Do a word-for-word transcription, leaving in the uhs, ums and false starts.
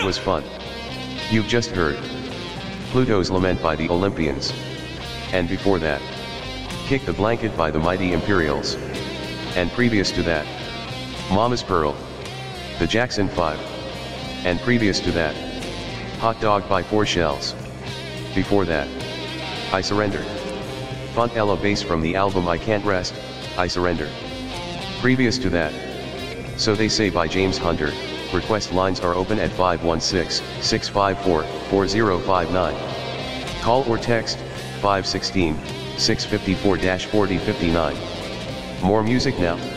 That was fun. You've just heard Pluto's Lament by the Olympians. And before that, Kick the Blanket by the Mighty Imperials. And previous to that, Mama's Pearl, the Jackson five. And previous to that, Hot Dog by Four Shells. Before that, I Surrender. Font Ella bass from the album I Can't Rest, I Surrender. Previous to that, So They Say by James Hunter. Request lines are open at five one six, six five four, four zero five nine. Call or text, five one six, six five four, four zero five nine. More music now.